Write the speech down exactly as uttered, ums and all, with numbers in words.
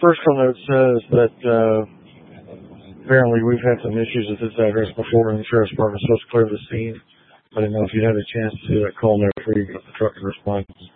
first call note says that uh, apparently we've had some issues at this address before, and the sheriff's department's supposed to clear the scene. I didn't know if you had a chance to see that call note before you got the truck to respond.